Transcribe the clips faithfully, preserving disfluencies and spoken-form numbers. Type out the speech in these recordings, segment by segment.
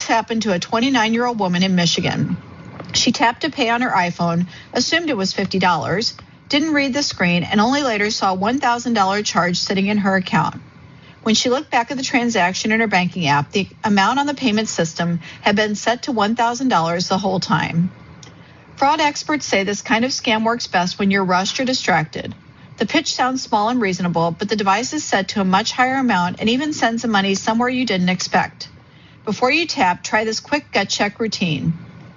happened to a twenty-nine-year-old woman in Michigan. She tapped to pay on her iPhone, assumed it was fifty dollars, didn't read the screen, and only later saw a one thousand dollars charge sitting in her account. When she looked back at the transaction in her banking app, the amount on the payment system had been set to one thousand dollars the whole time. Fraud experts say this kind of scam works best when you're rushed or distracted. The pitch sounds small and reasonable, but the device is set to a much higher amount and even sends the money somewhere you didn't expect. Before you tap, try this quick gut check routine.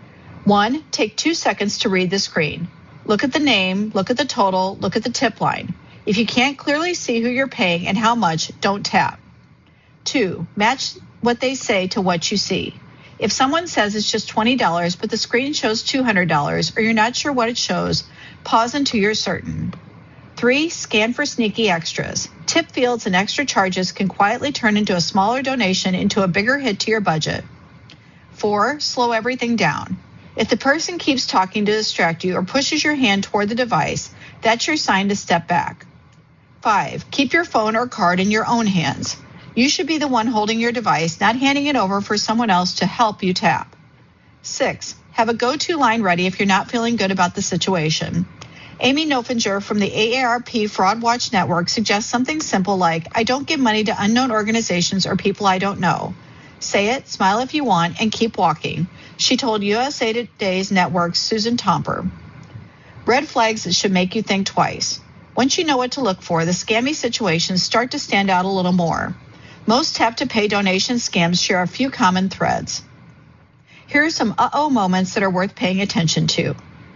One, take two seconds to read the screen. Look at the name, look at the total, look at the tip line. If you can't clearly see who you're paying and how much, don't tap. Two, match what they say to what you see. If someone says it's just twenty dollars, but the screen shows two hundred dollars, or you're not sure what it shows, pause until you're certain. Three, scan for sneaky extras. Tip fields and extra charges can quietly turn into a smaller donation into a bigger hit to your budget. Four, slow everything down. If the person keeps talking to distract you or pushes your hand toward the device, that's your sign to step back. Five, keep your phone or card in your own hands. You should be the one holding your device, not handing it over for someone else to help you tap. Six, have a go-to line ready if you're not feeling good about the situation. Amy Nofinger from the A A R P Fraud Watch Network suggests something simple like, I don't give money to unknown organizations or people I don't know. Say it, smile if you want, and keep walking, she told U S A Today's Network's Susan Tomper. Red flags that should make you think twice. Once you know what to look for, the scammy situations start to stand out a little more. Most tap-to-pay donation scams share a few common threads. Here are some uh-oh moments that are worth paying attention to.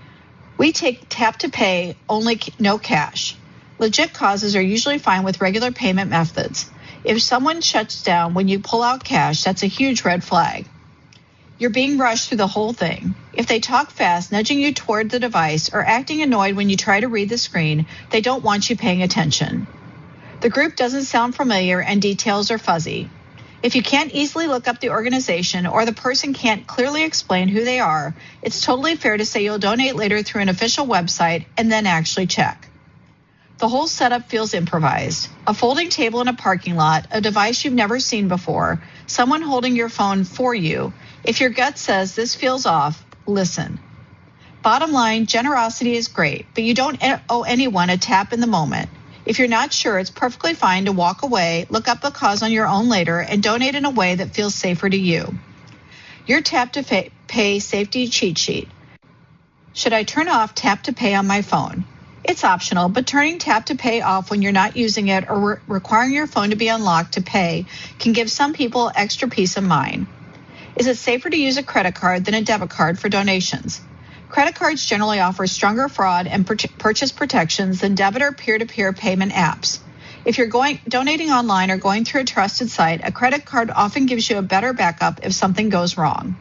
We take tap-to-pay, only no cash. Legit causes are usually fine with regular payment methods. If someone shuts down when you pull out cash, that's a huge red flag. You're being rushed through the whole thing. If they talk fast, nudging you toward the device, or acting annoyed when you try to read the screen, they don't want you paying attention. The group doesn't sound familiar and details are fuzzy. If you can't easily look up the organization or the person can't clearly explain who they are, it's totally fair to say you'll donate later through an official website and then actually check. The whole setup feels improvised. A folding table in a parking lot, a device you've never seen before, someone holding your phone for you. If your gut says this feels off, listen. Bottom line, generosity is great, but you don't owe anyone a tap in the moment. If you're not sure, it's perfectly fine to walk away, look up the cause on your own later, and donate in a way that feels safer to you. Your tap-to-pay safety cheat sheet. Should I turn off tap-to-pay on my phone? It's optional, but turning tap-to-pay off when you're not using it or re- requiring your phone to be unlocked to pay can give some people extra peace of mind. Is it safer to use a credit card than a debit card for donations? Credit cards generally offer stronger fraud and purchase protections than debit or peer-to-peer payment apps. If you're going donating online or going through a trusted site, a credit card often gives you a better backup if something goes wrong.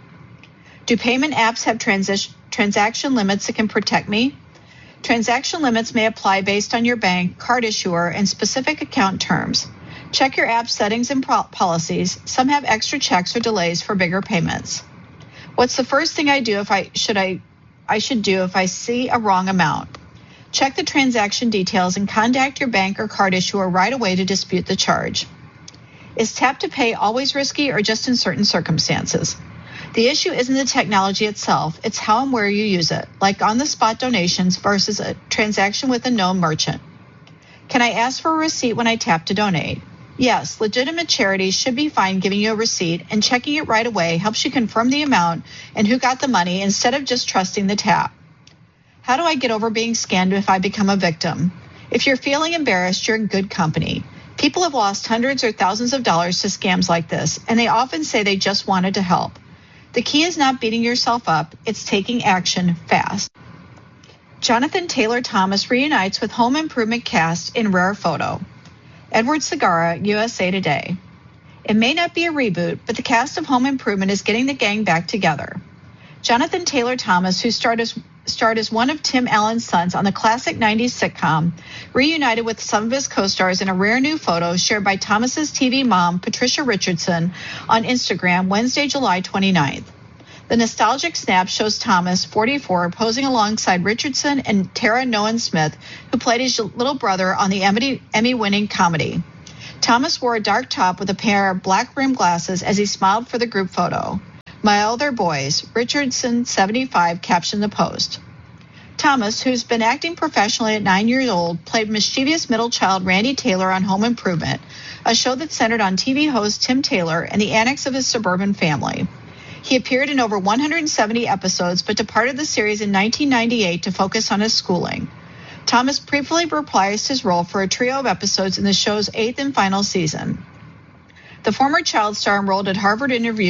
Do payment apps have transi- transaction limits that can protect me? Transaction limits may apply based on your bank, card issuer, and specific account terms. Check your app settings and pro- policies. Some have extra checks or delays for bigger payments. What's the first thing I do if I should I I should do if I see a wrong amount? Check the transaction details and contact your bank or card issuer right away to dispute the charge. Is tap-to-pay always risky or just in certain circumstances? The issue isn't the technology itself, it's how and where you use it, like on-the-spot donations versus a transaction with a known merchant. Can I ask for a receipt when I tap to donate? Yes, legitimate charities should be fine giving you a receipt, and checking it right away helps you confirm the amount and who got the money instead of just trusting the tap. How do I get over being scammed if I become a victim? If you're feeling embarrassed, you're in good company. People have lost hundreds or thousands of dollars to scams like this, and they often say they just wanted to help. The key is not beating yourself up, it's taking action fast. Jonathan Taylor Thomas reunites with Home Improvement cast in rare photo. Edward Segarra, U S A Today. It may not be a reboot, but the cast of Home Improvement is getting the gang back together. Jonathan Taylor Thomas, who starred as, starred as one of Tim Allen's sons on the classic nineties sitcom, reunited with some of his co-stars in a rare new photo shared by Thomas's T V mom, Patricia Richardson, on Instagram Wednesday, July twenty-ninth. The nostalgic snap shows Thomas, forty-four, posing alongside Richardson and Tara Nolan Smith, who played his little brother on the Emmy-winning comedy. Thomas wore a dark top with a pair of black rimmed glasses as he smiled for the group photo. My Other Boys, Richardson, seventy-five, captioned the post. Thomas, who's been acting professionally at nine years old, played mischievous middle child Randy Taylor on Home Improvement, a show that centered on T V host Tim Taylor and the annex of his suburban family. He appeared in over one hundred seventy episodes, but departed the series in nineteen ninety-eight to focus on his schooling. Thomas briefly reprised his role for a trio of episodes in the show's eighth and final season. The former child star enrolled at Harvard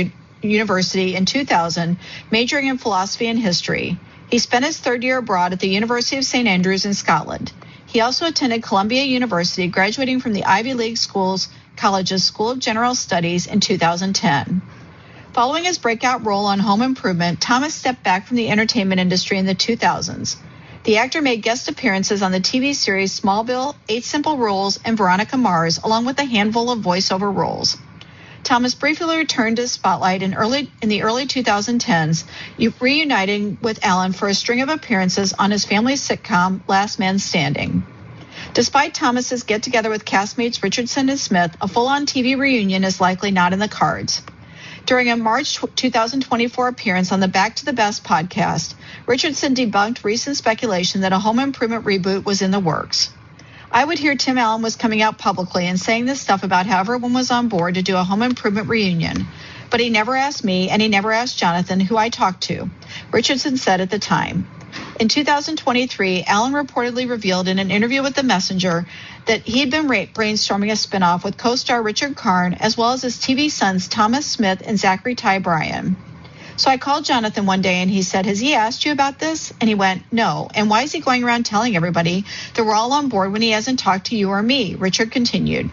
University in two thousand, majoring in philosophy and history. He spent his third year abroad at the University of Saint Andrews in Scotland. He also attended Columbia University, graduating from the Ivy League Schools College's School of General Studies in two thousand ten. Following his breakout role on Home Improvement, Thomas stepped back from the entertainment industry in the two thousands. The actor made guest appearances on the T V series Smallville, Eight Simple Rules, and Veronica Mars, along with a handful of voiceover roles. Thomas briefly returned to the spotlight in early in the early twenty tens, reuniting with Ellen for a string of appearances on his family sitcom Last Man Standing. Despite Thomas's get-together with castmates Richardson and Smith, a full-on T V reunion is likely not in the cards. During a March twenty twenty-four appearance on the Back to the Best podcast, Richardson debunked recent speculation that a Home Improvement reboot was in the works. I would hear Tim Allen was coming out publicly and saying this stuff about how everyone was on board to do a Home Improvement reunion, but he never asked me and he never asked Jonathan, who I talked to, Richardson said at the time. In two thousand twenty-three, Allen reportedly revealed in an interview with The Messenger that he had been brainstorming a spinoff with co-star Richard Karn, as well as his T V sons Thomas Smith and Zachary Ty Bryan. So I called Jonathan one day and he said, has he asked you about this? And he went, no. And why is he going around telling everybody that we're all on board when he hasn't talked to you or me? Richard continued.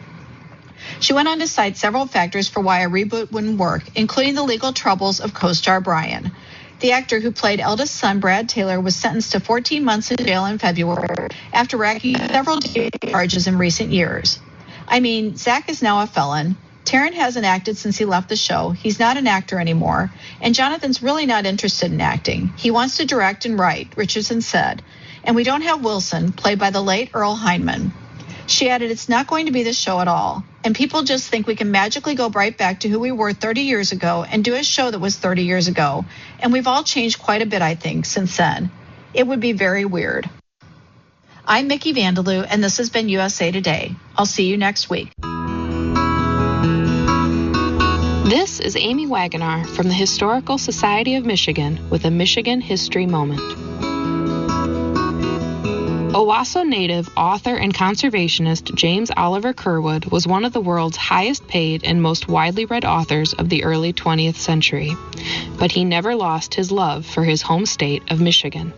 She went on to cite several factors for why a reboot wouldn't work, including the legal troubles of co-star Bryan. The actor who played eldest son Brad Taylor was sentenced to fourteen months in jail in February after racking several charges in recent years. I mean, Zach is now a felon. Taryn hasn't acted since he left the show. He's not an actor anymore. And Jonathan's really not interested in acting. He wants to direct and write, Richardson said. And we don't have Wilson, played by the late Earl Hindman. She added, it's not going to be the show at all. And people just think we can magically go right back to who we were thirty years ago and do a show that was thirty years ago. And we've all changed quite a bit, I think, since then. It would be very weird. I'm Mickey Vandeloo, and this has been U S A Today. I'll see you next week. This is Amy Wagonar from the Historical Society of Michigan with a Michigan History Moment. Owasso native, author, and conservationist James Oliver Curwood was one of the world's highest paid and most widely read authors of the early twentieth century, but he never lost his love for his home state of Michigan.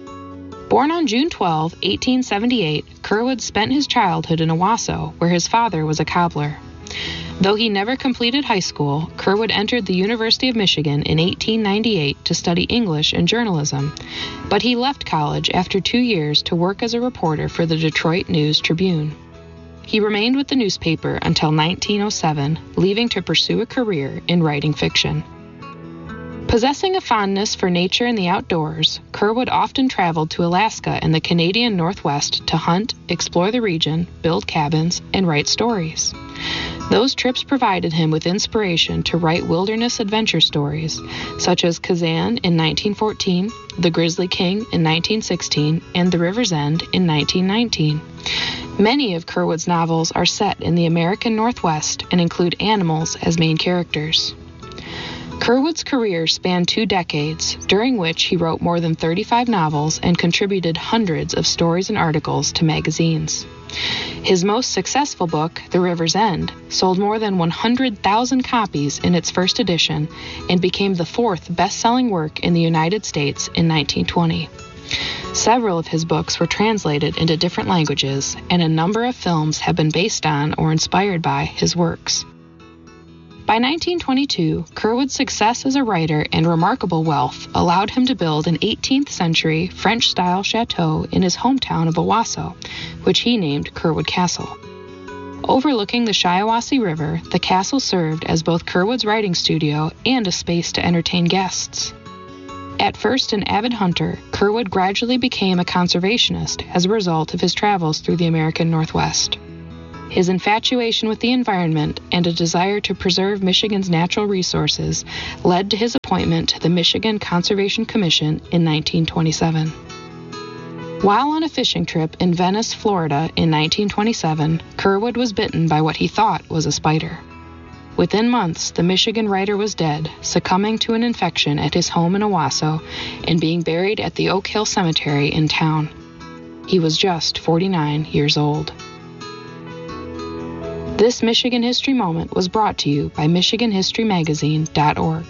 Born on June twelfth, eighteen seventy-eight, Curwood spent his childhood in Owasso, where his father was a cobbler. Though he never completed high school, Curwood entered the University of Michigan in eighteen ninety-eight to study English and journalism, but he left college after two years to work as a reporter for the Detroit News-Tribune. He remained with the newspaper until nineteen oh seven, leaving to pursue a career in writing fiction. Possessing a fondness for nature and the outdoors, Curwood often traveled to Alaska and the Canadian Northwest to hunt, explore the region, build cabins, and write stories. Those trips provided him with inspiration to write wilderness adventure stories, such as Kazan in nineteen fourteen, The Grizzly King in nineteen sixteen, and The River's End in nineteen nineteen. Many of Curwood's novels are set in the American Northwest and include animals as main characters. Curwood's career spanned two decades, during which he wrote more than thirty-five novels and contributed hundreds of stories and articles to magazines. His most successful book, The River's End, sold more than one hundred thousand copies in its first edition and became the fourth best-selling work in the United States in nineteen twenty. Several of his books were translated into different languages, and a number of films have been based on or inspired by his works. By nineteen twenty-two, Curwood's success as a writer and remarkable wealth allowed him to build an eighteenth century French-style chateau in his hometown of Owasso, which he named Curwood Castle. Overlooking the Shiawassee River, the castle served as both Curwood's writing studio and a space to entertain guests. At first an avid hunter, Curwood gradually became a conservationist as a result of his travels through the American Northwest. His infatuation with the environment and a desire to preserve Michigan's natural resources led to his appointment to the Michigan Conservation Commission in nineteen twenty-seven. While on a fishing trip in Venice, Florida in nineteen twenty-seven, Curwood was bitten by what he thought was a spider. Within months, the Michigan writer was dead, succumbing to an infection at his home in Owasso and being buried at the Oak Hill Cemetery in town. He was just forty-nine years old. This Michigan History Moment was brought to you by Michigan History Magazine dot org.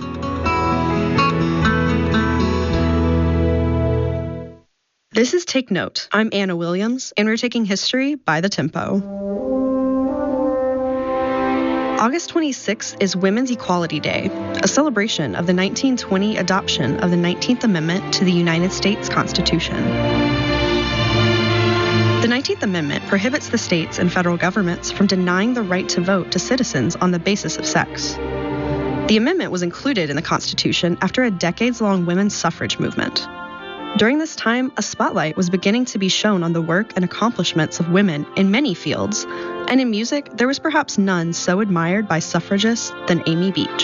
This is Take Note. I'm Anna Williams, and we're taking history by the tempo. August twenty-sixth is Women's Equality Day, a celebration of the nineteen twenty adoption of the nineteenth Amendment to the United States Constitution. The nineteenth Amendment prohibits the states and federal governments from denying the right to vote to citizens on the basis of sex. The amendment was included in the Constitution after a decades-long women's suffrage movement. During this time, a spotlight was beginning to be shown on the work and accomplishments of women in many fields, and in music, there was perhaps none so admired by suffragists than Amy Beach.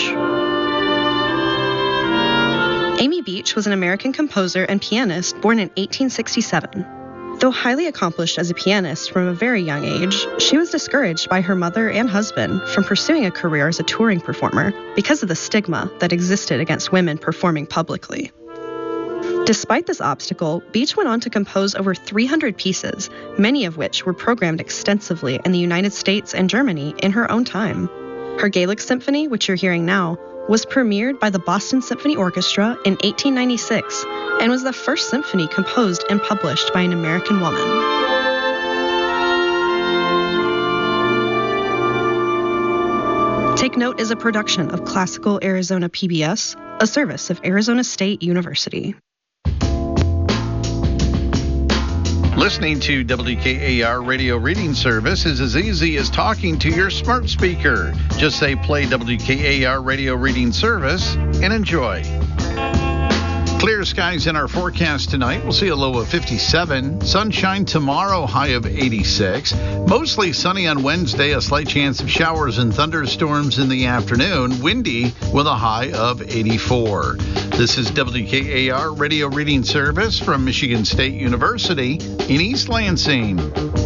Amy Beach was an American composer and pianist born in eighteen sixty-seven. Though highly accomplished as a pianist from a very young age, she was discouraged by her mother and husband from pursuing a career as a touring performer because of the stigma that existed against women performing publicly. Despite this obstacle, Beach went on to compose over three hundred pieces, many of which were programmed extensively in the United States and Germany in her own time. Her Gaelic Symphony, which you're hearing now, was premiered by the Boston Symphony Orchestra in eighteen ninety-six and was the first symphony composed and published by an American woman. Take Note is a production of Classical Arizona P B S, a service of Arizona State University. Listening to W K A R Radio Reading Service is as easy as talking to your smart speaker. Just say play W K A R Radio Reading Service and enjoy. Clear skies in our forecast tonight. We'll see a low of fifty-seven. Sunshine tomorrow, high of eighty-six. Mostly sunny on Wednesday, a slight chance of showers and thunderstorms in the afternoon. Windy with a high of eighty-four. This is W K A R Radio Reading Service from Michigan State University in East Lansing.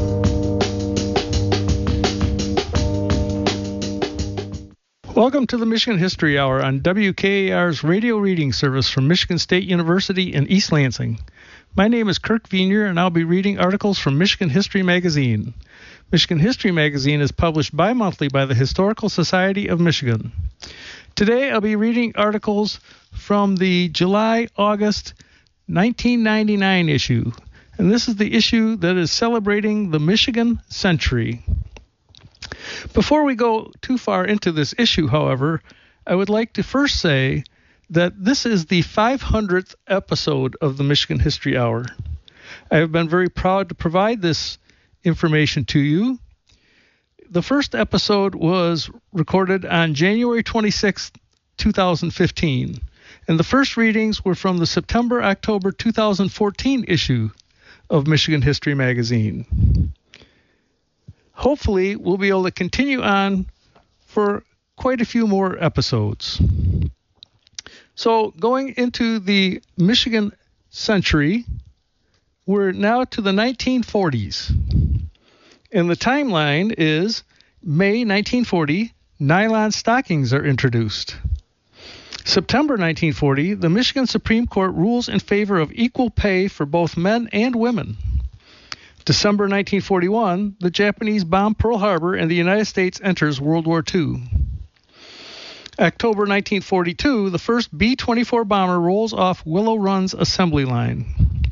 Welcome to the Michigan History Hour on W K A R's radio reading service from Michigan State University in East Lansing. My name is Kirk Vienier, and I'll be reading articles from Michigan History Magazine. Michigan History Magazine is published bi-monthly by the Historical Society of Michigan. Today I'll be reading articles from the July-August nineteen ninety-nine issue, and this is the issue that is celebrating the Michigan Century. Before we go too far into this issue, however, I would like to first say that this is the five hundredth episode of the Michigan History Hour. I have been very proud to provide this information to you. The first episode was recorded on January twenty-sixth, twenty fifteen, and the first readings were from the September-October two thousand fourteen issue of Michigan History Magazine. Hopefully, we'll be able to continue on for quite a few more episodes. So, going into the Michigan century, we're now to the nineteen forties. And the timeline is May nineteen forty, nylon stockings are introduced. September nineteen forty, the Michigan Supreme Court rules in favor of equal pay for both men and women. December nineteen forty-one, the Japanese bomb Pearl Harbor and the United States enters World War Two. October nineteen forty-two, the first B twenty-four bomber rolls off Willow Run's assembly line.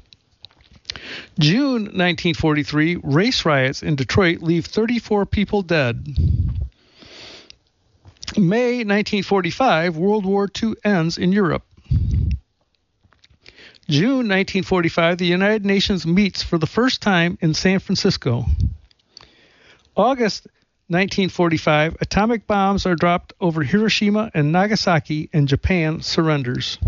June nineteen forty-three, race riots in Detroit leave thirty-four people dead. May nineteen forty-five, World War Two ends in Europe. June nineteen forty-five, the United Nations meets for the first time in San Francisco. August nineteen forty-five, atomic bombs are dropped over Hiroshima and Nagasaki, and Japan surrenders.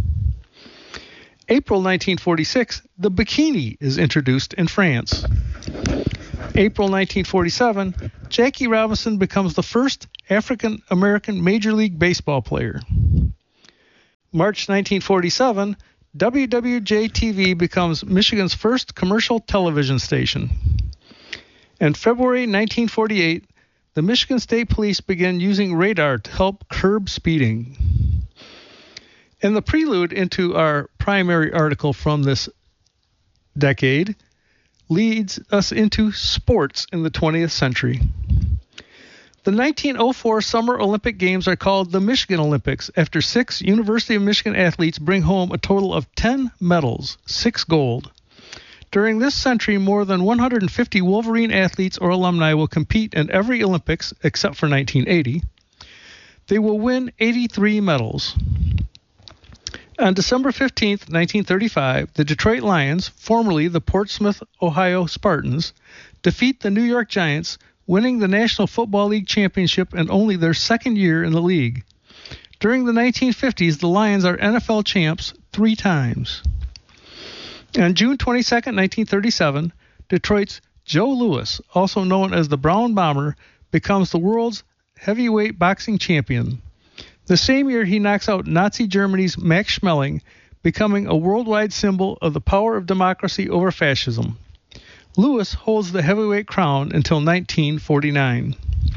April nineteen forty-six, the bikini is introduced in France. April nineteen forty-seven, Jackie Robinson becomes the first African-American Major League Baseball player. March nineteen forty-seven, W W J T V becomes Michigan's first commercial television station. And February nineteen forty-eight, the Michigan State Police began using radar to help curb speeding. And the prelude into our primary article from this decade leads us into sports in the twentieth century. The nineteen oh four Summer Olympic Games are called the Michigan Olympics after six University of Michigan athletes bring home a total of ten medals, six gold. During this century, more than one hundred fifty Wolverine athletes or alumni will compete in every Olympics except for nineteen eighty. They will win eighty-three medals. On December fifteenth, nineteen thirty-five, the Detroit Lions, formerly the Portsmouth, Ohio Spartans, defeat the New York Giants, winning the National Football League championship and only their second year in the league. During the nineteen fifties, the Lions are N F L champs three times. On June twenty-second, nineteen thirty-seven, Detroit's Joe Louis, also known as the Brown Bomber, becomes the world's heavyweight boxing champion. The same year, he knocks out Nazi Germany's Max Schmeling, becoming a worldwide symbol of the power of democracy over fascism. Lewis holds the heavyweight crown until nineteen forty-nine.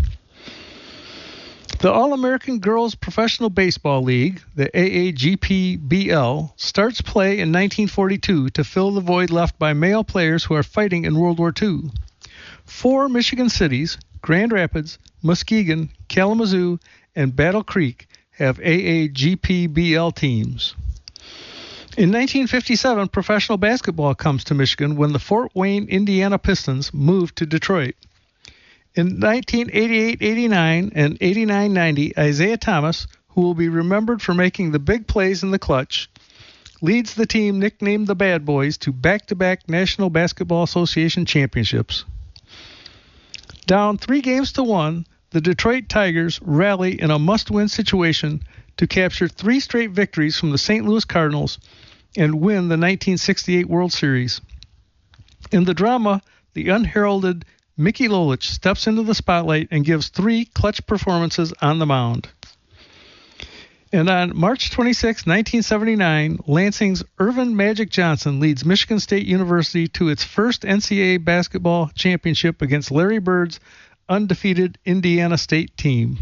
The All-American Girls Professional Baseball League, the A A G P B L, starts play in nineteen forty-two to fill the void left by male players who are fighting in World War Two. Four Michigan cities, Grand Rapids, Muskegon, Kalamazoo, and Battle Creek, have A A G P B L teams. In nineteen fifty-seven, professional basketball comes to Michigan when the Fort Wayne, Indiana Pistons moved to Detroit. In nineteen eighty-eight eighty-nine and eighty-nine ninety, Isaiah Thomas, who will be remembered for making the big plays in the clutch, leads the team nicknamed the Bad Boys to back-to-back National Basketball Association championships. Down three games to one, the Detroit Tigers rally in a must-win situation to capture three straight victories from the Saint Louis Cardinals and win the nineteen sixty-eight World Series. In the drama, the unheralded Mickey Lolich steps into the spotlight and gives three clutch performances on the mound. And on March twenty-sixth, nineteen seventy-nine, Lansing's Irvin Magic Johnson leads Michigan State University to its first N C double A basketball championship against Larry Bird's undefeated Indiana State team.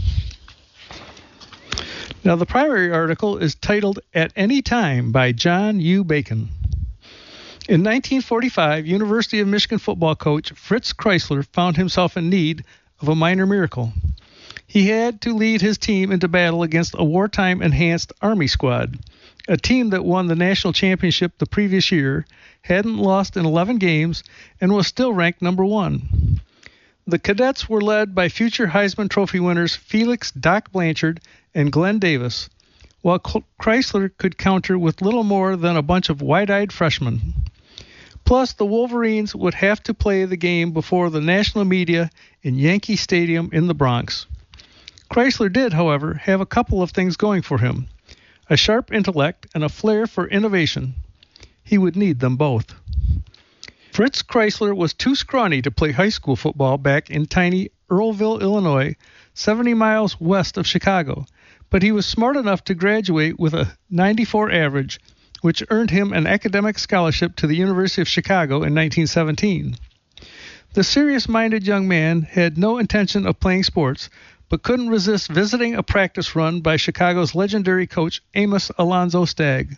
Now, the primary article is titled At Any Time by John U. Bacon. In nineteen forty-five, University of Michigan football coach Fritz Kreisler found himself in need of a minor miracle. He had to lead his team into battle against a wartime enhanced Army squad, a team that won the national championship the previous year, hadn't lost in eleven games, and was still ranked number one. The cadets were led by future Heisman Trophy winners Felix Doc Blanchard and Glenn Davis, while Kreisler could counter with little more than a bunch of wide-eyed freshmen. Plus, the Wolverines would have to play the game before the national media in Yankee Stadium in the Bronx. Kreisler did, however, have a couple of things going for him: a sharp intellect and a flair for innovation. He would need them both. Fritz Kreisler was too scrawny to play high school football back in tiny Earlville, Illinois, seventy miles west of Chicago, but he was smart enough to graduate with a ninety-four average, which earned him an academic scholarship to the University of Chicago in nineteen seventeen. The serious-minded young man had no intention of playing sports, but couldn't resist visiting a practice run by Chicago's legendary coach Amos Alonzo Stagg.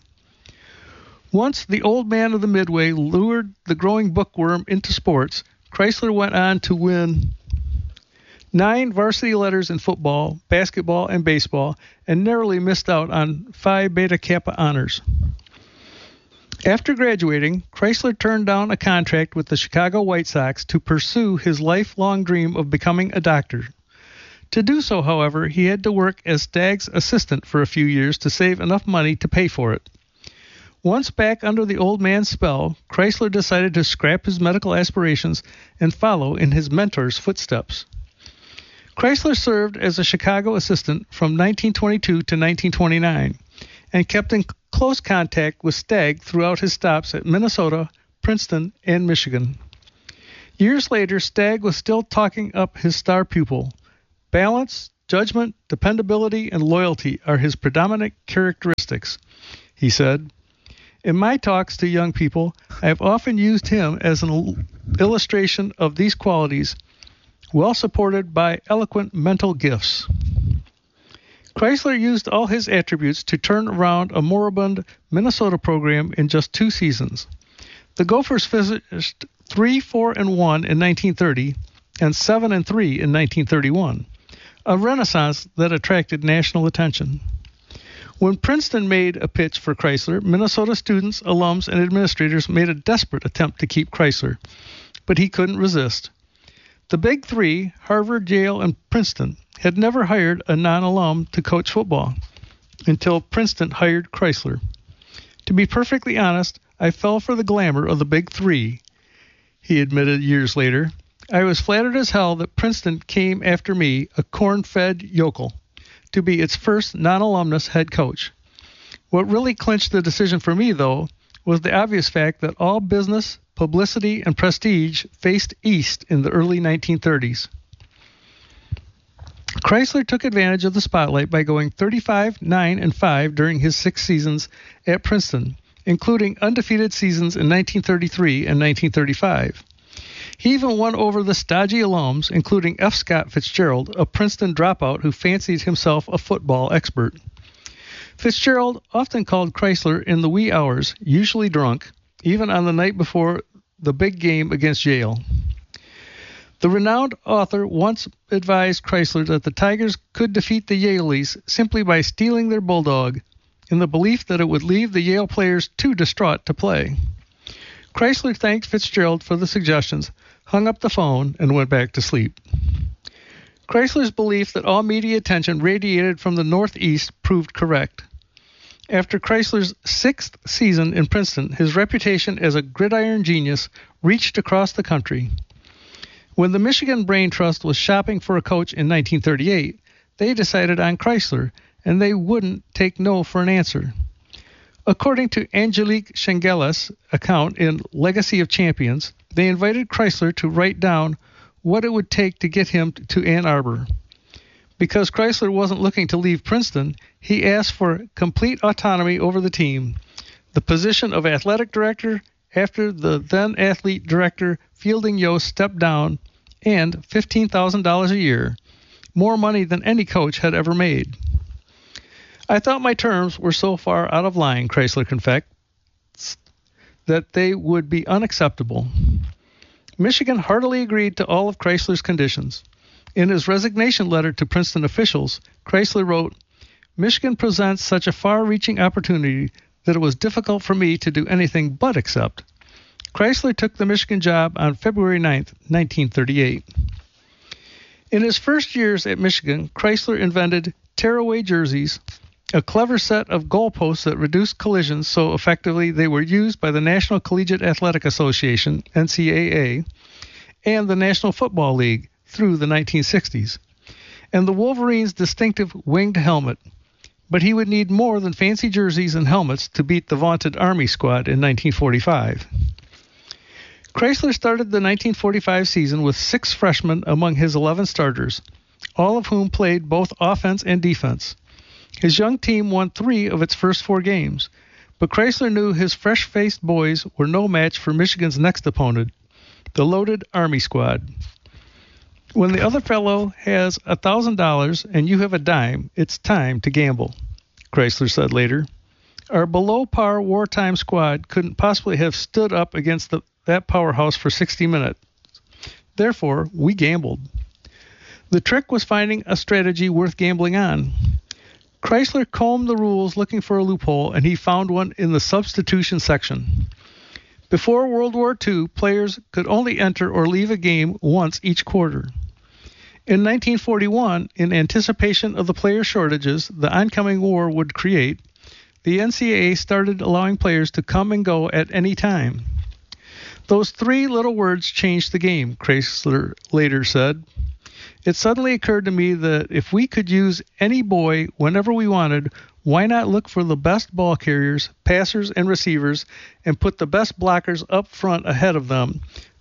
Once the old man of the Midway lured the growing bookworm into sports, Kreisler went on to win nine varsity letters in football, basketball, and baseball, and narrowly missed out on Phi Beta Kappa honors. After graduating, Kreisler turned down a contract with the Chicago White Sox to pursue his lifelong dream of becoming a doctor. To do so, however, he had to work as Stagg's assistant for a few years to save enough money to pay for it. Once back under the old man's spell, Kreisler decided to scrap his medical aspirations and follow in his mentor's footsteps. Kreisler served as a Chicago assistant from nineteen twenty-two to nineteen twenty-nine and kept in close contact with Stagg throughout his stops at Minnesota, Princeton, and Michigan. Years later, Stagg was still talking up his star pupil. Balance, judgment, dependability, and loyalty are his predominant characteristics, he said. In my talks to young people, I have often used him as an illustration of these qualities, well supported by eloquent mental gifts. Chrysler used all his attributes to turn around a moribund Minnesota program in just two seasons. The Gophers finished three four and one in nineteen thirty and seven and three in nineteen thirty-one, a renaissance that attracted national attention. When Princeton made a pitch for Chrysler, Minnesota students, alums, and administrators made a desperate attempt to keep Chrysler, but he couldn't resist. The Big Three, Harvard, Yale, and Princeton, had never hired a non-alum to coach football until Princeton hired Chrysler. To be perfectly honest, I fell for the glamour of the Big Three, he admitted years later. I was flattered as hell that Princeton came after me, a corn-fed yokel, to be its first non-alumnus head coach. What really clinched the decision for me, though, was the obvious fact that all business, publicity, and prestige faced east in the early nineteen thirties. Chrysler took advantage of the spotlight by going thirty-five, nine, and five during his six seasons at Princeton, including undefeated seasons in nineteen thirty-three and nineteen thirty-five. He even won over the stodgy alums, including F. Scott Fitzgerald, a Princeton dropout who fancied himself a football expert. Fitzgerald often called Chrysler in the wee hours, usually drunk, even on the night before the big game against Yale. The renowned author once advised Chrysler that the Tigers could defeat the Yaleys simply by stealing their bulldog, in the belief that it would leave the Yale players too distraught to play. Chrysler thanked Fitzgerald for the suggestions, hung up the phone, and went back to sleep. Chrysler's belief that all media attention radiated from the Northeast proved correct. After Chrysler's sixth season in Princeton, his reputation as a gridiron genius reached across the country. When the Michigan Brain Trust was shopping for a coach in nineteen thirty-eight, they decided on Chrysler, and they wouldn't take no for an answer. According to Angelique Schengelis' account in Legacy of Champions, they invited Chrysler to write down what it would take to get him to Ann Arbor. Because Chrysler wasn't looking to leave Princeton, he asked for complete autonomy over the team, the position of athletic director after the then-athlete director Fielding Yost stepped down, and fifteen thousand dollars a year, more money than any coach had ever made. I thought my terms were so far out of line, Chrysler confessed, that they would be unacceptable. Michigan heartily agreed to all of Chrysler's conditions. In his resignation letter to Princeton officials, Chrysler wrote, "Michigan presents such a far-reaching opportunity that it was difficult for me to do anything but accept." Chrysler took the Michigan job on February ninth, nineteen thirty-eight. In his first years at Michigan, Chrysler invented tearaway jerseys, a clever set of goalposts that reduced collisions so effectively they were used by the National Collegiate Athletic Association, N C A A, and the National Football League through the nineteen sixties, and the Wolverines' distinctive winged helmet. But he would need more than fancy jerseys and helmets to beat the vaunted Army squad in nineteen forty-five. Chrysler started the nineteen forty-five season with six freshmen among his eleven starters, all of whom played both offense and defense. His young team won three of its first four games, but Chrysler knew his fresh-faced boys were no match for Michigan's next opponent, the loaded Army squad. When the other fellow has a thousand dollars and you have a dime, it's time to gamble, Chrysler said later. Our below-par wartime squad couldn't possibly have stood up against the, that powerhouse for sixty minutes. Therefore, we gambled. The trick was finding a strategy worth gambling on. Chrysler combed the rules looking for a loophole, and he found one in the substitution section. Before World War Two, players could only enter or leave a game once each quarter. In nineteen forty-one, in anticipation of the player shortages the oncoming war would create, the N C A A started allowing players to come and go at any time. Those three little words changed the game, Chrysler later said. It suddenly occurred to me that if we could use any boy whenever we wanted, why not look for the best ball carriers, passers, and receivers, and put the best blockers up front ahead of them,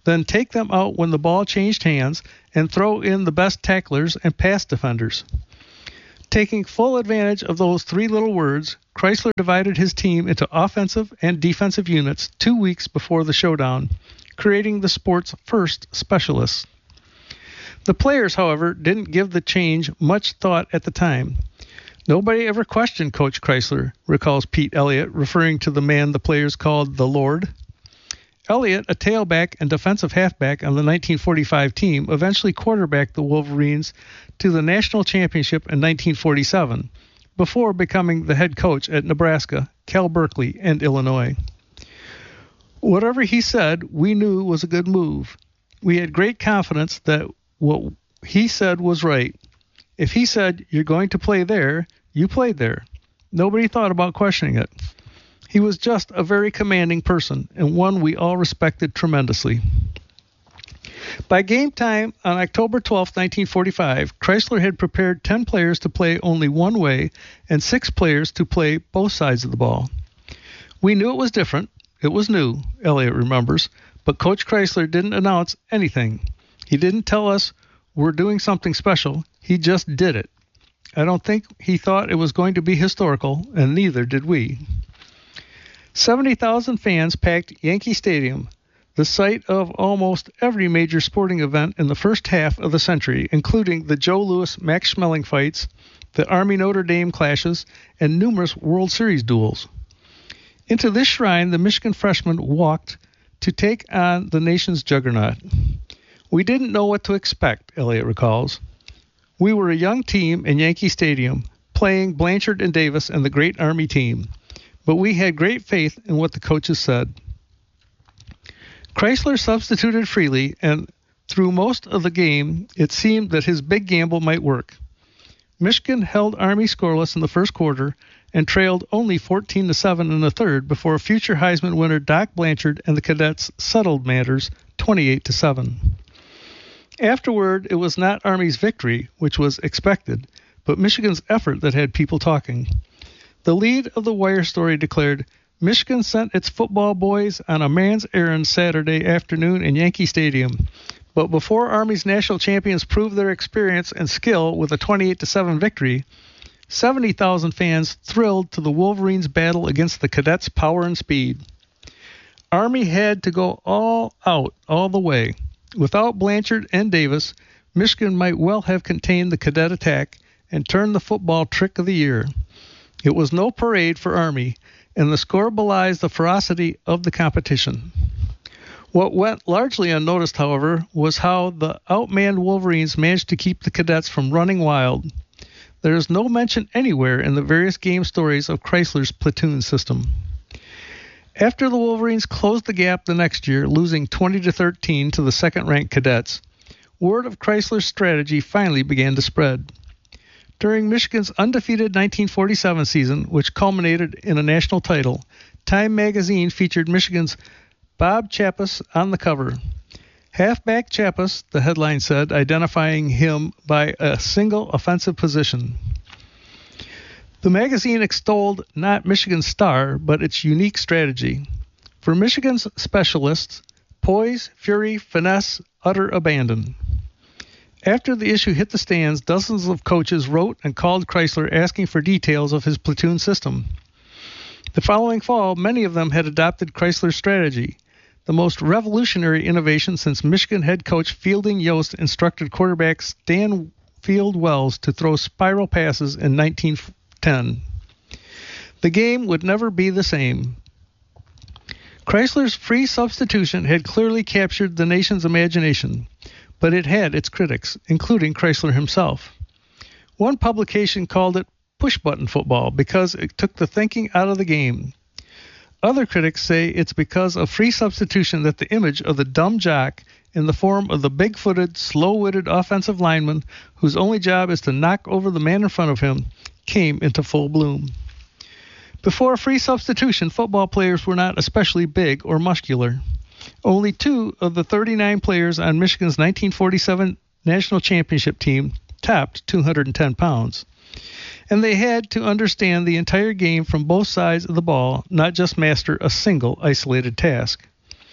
then take them out when the ball changed hands, and throw in the best tacklers and pass defenders. Taking full advantage of those three little words, Chrysler divided his team into offensive and defensive units two weeks before the showdown, creating the sport's first specialists. The players, however, didn't give the change much thought at the time. Nobody ever questioned Coach Chrysler, recalls Pete Elliott, referring to the man the players called the Lord. Elliott, a tailback and defensive halfback on the nineteen forty-five team, eventually quarterbacked the Wolverines to the national championship in nineteen forty-seven, before becoming the head coach at Nebraska, Cal Berkeley, and Illinois. Whatever he said, we knew was a good move. We had great confidence that what he said was right. If he said, you're going to play there, you played there. Nobody thought about questioning it. He was just a very commanding person, and one we all respected tremendously. By game time on October twelfth, nineteen forty-five, Chrysler had prepared ten players to play only one way and six players to play both sides of the ball. We knew it was different. It was new, Elliott remembers, but Coach Chrysler didn't announce anything. He didn't tell us we're doing something special. He just did it. I don't think he thought it was going to be historical, and neither did we. seventy thousand fans packed Yankee Stadium, the site of almost every major sporting event in the first half of the century, including the Joe Louis-Max Schmeling fights, the Army-Notre Dame clashes, and numerous World Series duels. Into this shrine, the Michigan freshmen walked to take on the nation's juggernaut. We didn't know what to expect, Elliott recalls. We were a young team in Yankee Stadium, playing Blanchard and Davis and the great Army team, but we had great faith in what the coaches said. Chrysler substituted freely, and through most of the game, it seemed that his big gamble might work. Michigan held Army scoreless in the first quarter and trailed only fourteen to seven in the third before future Heisman winner Doc Blanchard and the Cadets settled matters twenty-eight to seven. Afterward, it was not Army's victory, which was expected, but Michigan's effort that had people talking. The lead of the Wire story declared, Michigan sent its football boys on a man's errand Saturday afternoon in Yankee Stadium. But before Army's national champions proved their experience and skill with a twenty-eight to seven victory, seventy thousand fans thrilled to the Wolverines' battle against the Cadets' power and speed. Army had to go all out all the way. Without Blanchard and Davis, Michigan might well have contained the Cadet attack and turned the football trick of the year. It was no parade for Army, and the score belies the ferocity of the competition. What went largely unnoticed, however, was how the outmanned Wolverines managed to keep the Cadets from running wild. There is no mention anywhere in the various game stories of Chrysler's platoon system. After the Wolverines closed the gap the next year, losing twenty to thirteen to the second-ranked Cadets, word of Chrysler's strategy finally began to spread. During Michigan's undefeated nineteen forty-seven season, which culminated in a national title, Time magazine featured Michigan's Bob Chappus on the cover. Halfback Chappus, the headline said, identifying him by a single offensive position. The magazine extolled not Michigan's star, but its unique strategy. For Michigan's specialists, poise, fury, finesse, utter abandon. After the issue hit the stands, dozens of coaches wrote and called Chrysler asking for details of his platoon system. The following fall, many of them had adopted Chrysler's strategy, the most revolutionary innovation since Michigan head coach Fielding Yost instructed quarterback Stan Field Wells to throw spiral passes in nineteen ten. The game would never be the same. Chrysler's free substitution had clearly captured the nation's imagination, but it had its critics, including Chrysler himself. One publication called it push-button football because it took the thinking out of the game. Other critics say it's because of free substitution that the image of the dumb jock in the form of the big-footed, slow-witted offensive lineman whose only job is to knock over the man in front of him came into full bloom. Before free substitution, football players were not especially big or muscular. Only two of the thirty-nine players on Michigan's nineteen forty-seven national championship team topped two hundred ten pounds. And they had to understand the entire game from both sides of the ball, not just master a single isolated task.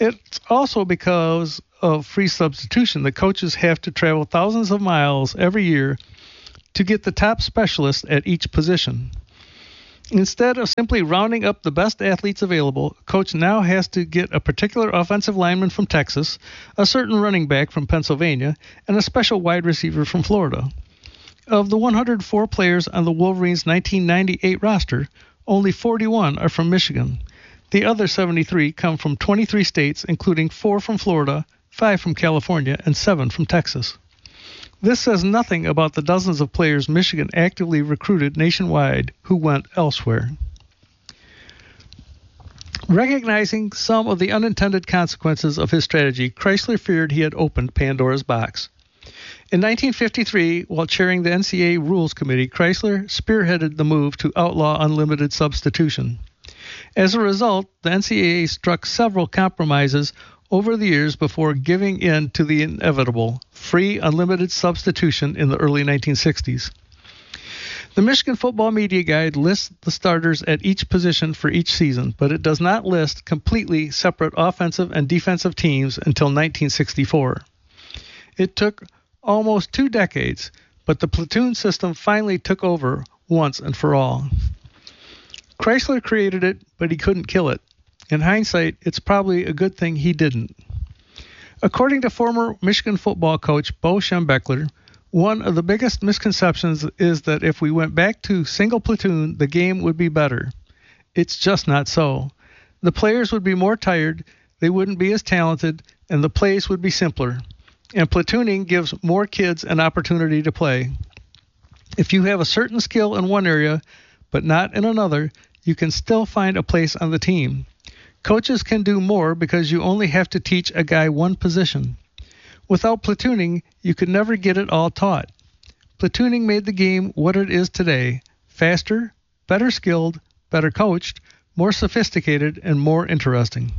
It's also because of free substitution that coaches have to travel thousands of miles every year to get the top specialists at each position. Instead of simply rounding up the best athletes available, a coach now has to get a particular offensive lineman from Texas, a certain running back from Pennsylvania, and a special wide receiver from Florida. Of the one hundred four players on the Wolverines' nineteen ninety-eight roster, only forty-one are from Michigan. The other seventy-three come from twenty-three states, including four from Florida, five from California, and seven from Texas. This says nothing about the dozens of players Michigan actively recruited nationwide who went elsewhere. Recognizing some of the unintended consequences of his strategy, Chrysler feared he had opened Pandora's box. In nineteen fifty-three, while chairing the N C A A Rules Committee, Chrysler spearheaded the move to outlaw unlimited substitution. As a result, the N C A A struck several compromises over the years before giving in to the inevitable free unlimited substitution in the early nineteen sixties. The Michigan Football Media Guide lists the starters at each position for each season, but it does not list completely separate offensive and defensive teams until nineteen sixty-four. It took almost two decades, but the platoon system finally took over once and for all. Chrysler created it, but he couldn't kill it. In hindsight, it's probably a good thing he didn't. According to former Michigan football coach Bo Schembechler, one of the biggest misconceptions is that if we went back to single platoon, the game would be better. It's just not so. The players would be more tired, they wouldn't be as talented, and the plays would be simpler. And platooning gives more kids an opportunity to play. If you have a certain skill in one area, but not in another, you can still find a place on the team. Coaches can do more because you only have to teach a guy one position. Without platooning, you could never get it all taught. Platooning made the game what it is today: faster, better skilled, better coached, more sophisticated, and more interesting.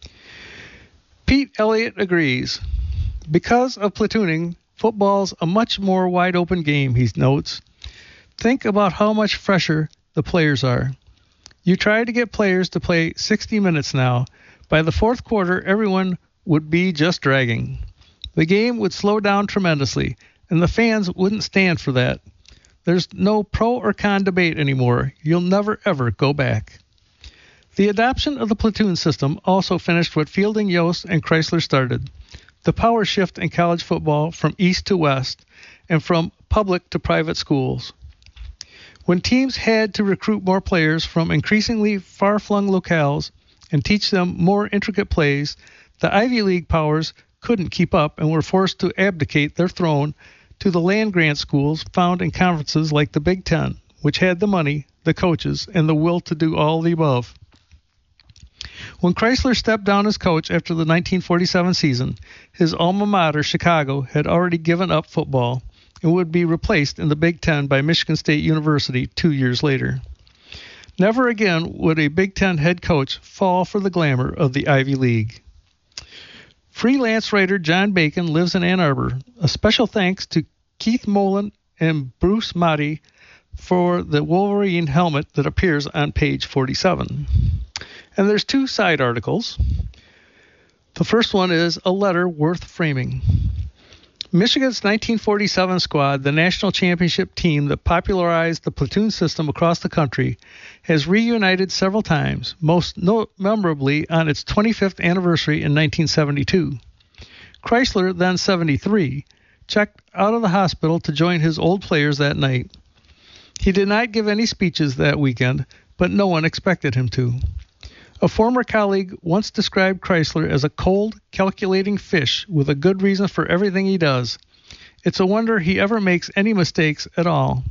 Pete Elliott agrees. Because of platooning, football's a much more wide-open game, he notes. Think about how much fresher the players are. You try to get players to play sixty minutes now. By the fourth quarter, everyone would be just dragging. The game would slow down tremendously, and the fans wouldn't stand for that. There's no pro or con debate anymore. You'll never, ever go back. The adoption of the platoon system also finished what Fielding, Yost, and Chrysler started: the power shift in college football from east to west and from public to private schools. When teams had to recruit more players from increasingly far-flung locales and teach them more intricate plays, the Ivy League powers couldn't keep up and were forced to abdicate their throne to the land-grant schools found in conferences like the Big Ten, which had the money, the coaches, and the will to do all the above. When Chrysler stepped down as coach after the nineteen forty-seven season, his alma mater, Chicago, had already given up football and would be replaced in the Big Ten by Michigan State University two years later. Never again would a Big Ten head coach fall for the glamour of the Ivy League. Freelance writer John Bacon lives in Ann Arbor. A special thanks to Keith Molan and Bruce Motti for the Wolverine helmet that appears on page forty-seven. And there's two side articles. The first one is a letter worth framing. Michigan's nineteen forty-seven squad, the national championship team that popularized the platoon system across the country, has reunited several times, most no- memorably on its twenty-fifth anniversary in nineteen seventy-two. Chrysler, then seventy-three, checked out of the hospital to join his old players that night. He did not give any speeches that weekend, but no one expected him to. A former colleague once described Chrysler as a cold, calculating fish with a good reason for everything he does. It's a wonder he ever makes any mistakes at all.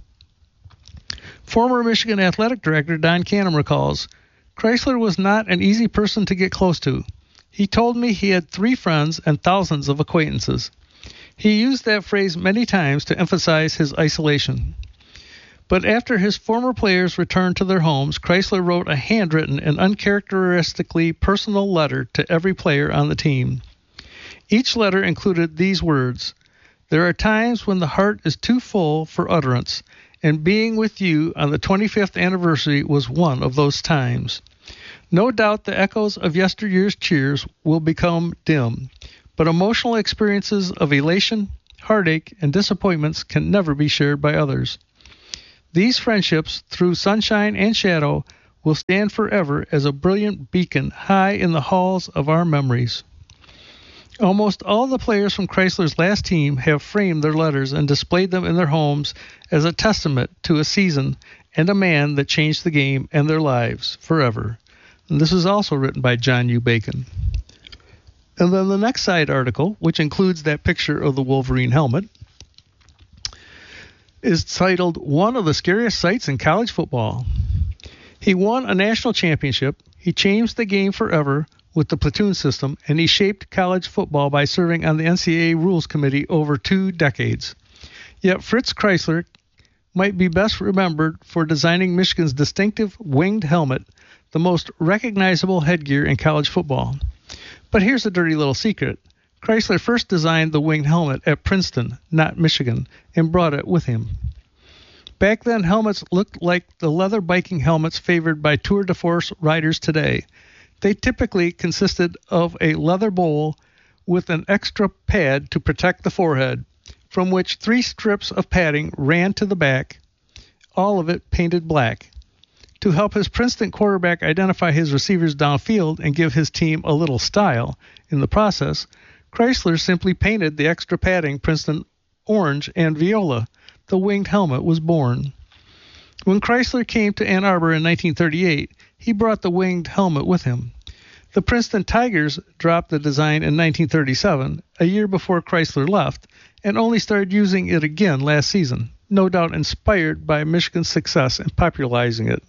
Former Michigan athletic director Don Canham recalls, Chrysler was not an easy person to get close to. He told me he had three friends and thousands of acquaintances. He used that phrase many times to emphasize his isolation. But after his former players returned to their homes, Chrysler wrote a handwritten and uncharacteristically personal letter to every player on the team. Each letter included these words: "There are times when the heart is too full for utterance, and being with you on the twenty-fifth anniversary was one of those times. No doubt the echoes of yesteryear's cheers will become dim, but emotional experiences of elation, heartache, and disappointments can never be shared by others. These friendships, through sunshine and shadow, will stand forever as a brilliant beacon high in the halls of our memories. Almost all the players from Chrysler's last team have framed their letters and displayed them in their homes as a testament to a season and a man that changed the game and their lives forever. And this is also written by John U. Bacon. And then the next side article, which includes that picture of the Wolverine helmet, is titled One of the Scariest Sights in College Football. He won a national championship, he changed the game forever with the platoon system, and he shaped college football by serving on the N C double A Rules Committee over two decades. Yet Fritz Chrysler might be best remembered for designing Michigan's distinctive winged helmet, the most recognizable headgear in college football. But here's a dirty little secret. Chrysler first designed the winged helmet at Princeton, not Michigan, and brought it with him. Back then, helmets looked like the leather biking helmets favored by Tour de Force riders today. They typically consisted of a leather bowl with an extra pad to protect the forehead, from which three strips of padding ran to the back, all of it painted black. To help his Princeton quarterback identify his receivers downfield and give his team a little style in the process, Chrysler simply painted the extra padding Princeton orange and viola. The winged helmet was born. When Chrysler came to Ann Arbor in nineteen thirty-eight, he brought the winged helmet with him. The Princeton Tigers dropped the design in nineteen thirty-seven, a year before Chrysler left, and only started using it again last season, no doubt inspired by Michigan's success in popularizing it.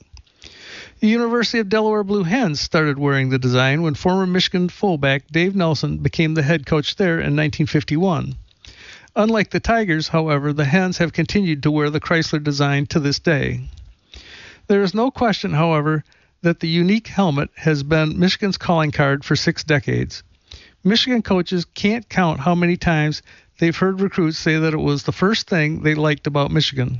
The University of Delaware Blue Hens started wearing the design when former Michigan fullback Dave Nelson became the head coach there in nineteen fifty-one. Unlike the Tigers, however, the Hens have continued to wear the Chrysler design to this day. There is no question, however, that the unique helmet has been Michigan's calling card for six decades. Michigan coaches can't count how many times they've heard recruits say that it was the first thing they liked about Michigan.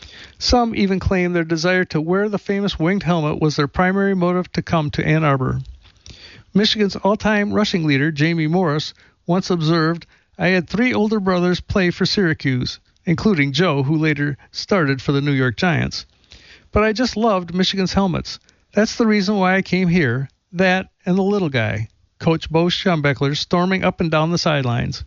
Some even claim their desire to wear the famous winged helmet was their primary motive to come to Ann Arbor. Michigan's all-time rushing leader, Jamie Morris, once observed, "I had three older brothers play for Syracuse, including Joe, who later started for the New York Giants. But I just loved Michigan's helmets. That's the reason why I came here, that and the little guy," Coach Bo Schembechler storming up and down the sidelines.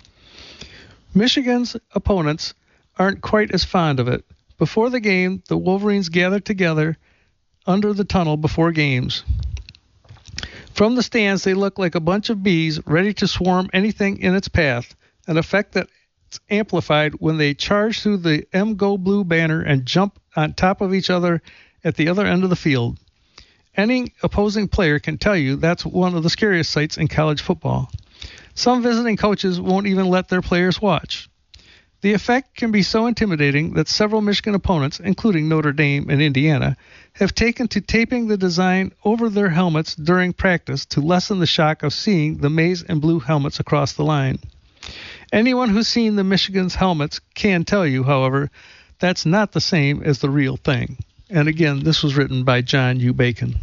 Michigan's opponents aren't quite as fond of it. Before the game, the Wolverines gathered together under the tunnel before games. From the stands, they look like a bunch of bees ready to swarm anything in its path, an effect that's amplified when they charge through the M Go Blue banner and jump on top of each other at the other end of the field. Any opposing player can tell you that's one of the scariest sights in college football. Some visiting coaches won't even let their players watch. The effect can be so intimidating that several Michigan opponents, including Notre Dame and Indiana, have taken to taping the design over their helmets during practice to lessen the shock of seeing the maize and blue helmets across the line. Anyone who's seen the Michigan's helmets can tell you, however, that's not the same as the real thing. And again, this was written by John U. Bacon.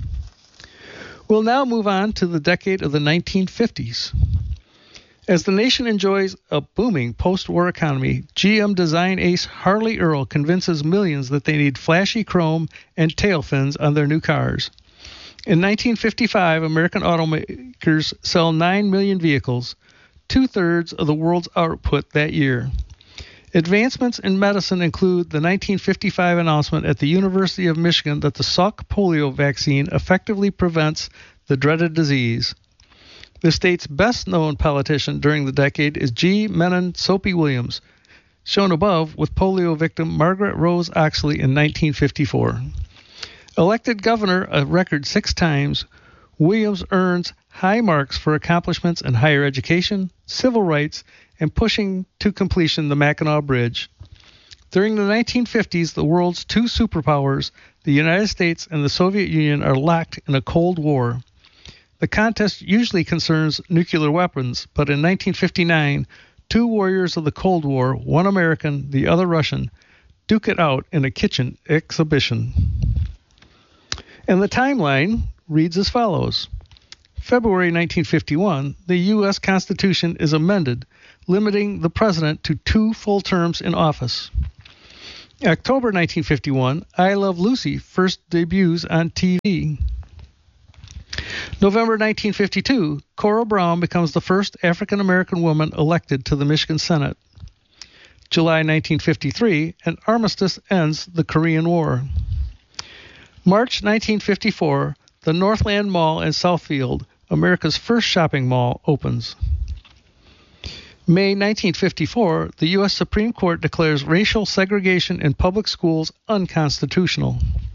We'll now move on to the decade of the nineteen fifties. As the nation enjoys a booming post-war economy, G M design ace Harley Earl convinces millions that they need flashy chrome and tail fins on their new cars. In nineteen fifty-five, American automakers sell nine million vehicles, two-thirds of the world's output that year. Advancements in medicine include the nineteen fifty-five announcement at the University of Michigan that the Salk polio vaccine effectively prevents the dreaded disease. The state's best-known politician during the decade is G. Menon Soapy Williams, shown above with polio victim Margaret Rose Oxley in nineteen fifty-four. Elected governor a record six times, Williams earns high marks for accomplishments in higher education, civil rights, and pushing to completion the Mackinac Bridge. During the nineteen fifties, the world's two superpowers, the United States and the Soviet Union, are locked in a Cold War. The contest usually concerns nuclear weapons, but in nineteen fifty-nine, two warriors of the Cold War, one American, the other Russian, duke it out in a kitchen exhibition. And the timeline reads as follows. February nineteen fifty-one, the U S Constitution is amended, limiting the president to two full terms in office. October nineteen fifty-one, I Love Lucy first debuts on T V. November nineteen fifty-two, Cora Brown becomes the first African-American woman elected to the Michigan Senate. July nineteen fifty-three, an armistice ends the Korean War. March nineteen fifty-four, the Northland Mall in Southfield, America's first shopping mall, opens. May nineteen fifty-four, the U S Supreme Court declares racial segregation in public schools unconstitutional.